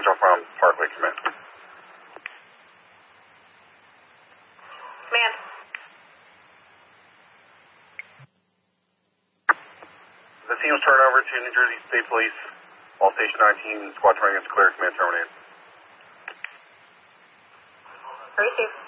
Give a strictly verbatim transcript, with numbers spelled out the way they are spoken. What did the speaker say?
Central from Parkway Command. Command. The team was turned over to New Jersey State Police. All Station nineteen, squad turning is clear. Command terminated. Receive.